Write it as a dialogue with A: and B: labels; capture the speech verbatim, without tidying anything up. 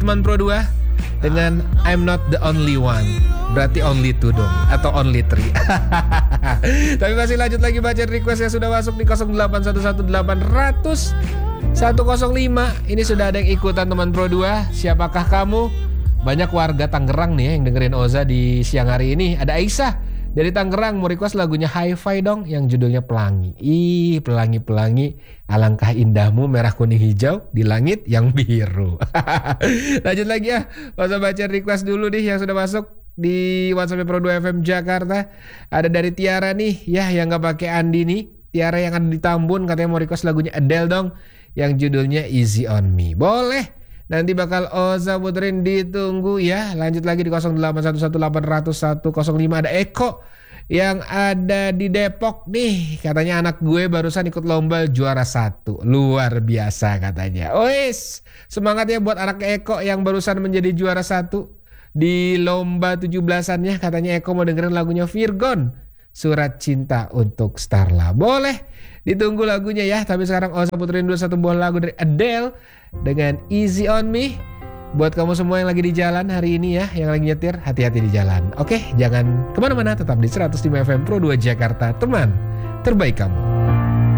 A: teman Pro dua dengan I'm Not The Only One. Berarti only two dong, atau only three. Tapi masih lanjut lagi baca request yang sudah masuk di nol delapan satu satu delapan nol nol satu nol lima. Ini sudah ada yang ikutan teman Pro dua. Siapakah kamu? Banyak warga Tangerang nih ya yang dengerin Oza di siang hari ini. Ada Aisyah dari Tangerang mau request lagunya Hi-Fi dong yang judulnya Pelangi. Ih, pelangi-pelangi, alangkah indahmu merah kuning hijau di langit yang biru. Lanjut lagi ya. Masa baca request dulu nih yang sudah masuk di WhatsApp Pro dua F M Jakarta. Ada dari Tiara nih ya yang gak pakai Andi nih. Tiara yang ada di Tambun katanya mau request lagunya Adele dong yang judulnya Easy On Me. Boleh. Nanti bakal Oza puterin, ditunggu ya. Lanjut lagi di nol delapan satu satu delapan nol nol satu nol lima. Ada Eko yang ada di Depok nih. Katanya anak gue barusan ikut lomba juara satu. Luar biasa katanya. Ois, semangat ya buat anak Eko yang barusan menjadi juara satu di lomba tujuh belasannya. Katanya Eko mau dengerin lagunya Virgon, Surat Cinta untuk Starla. Boleh, ditunggu lagunya ya. Tapi sekarang Oza puterin dulu satu buah lagu dari Adele dengan Easy On Me. Buat kamu semua yang lagi di jalan hari ini ya, yang lagi nyetir, hati-hati di jalan. Oke, jangan kemana-mana, tetap di seratus lima F M Pro dua Jakarta, teman terbaik kamu.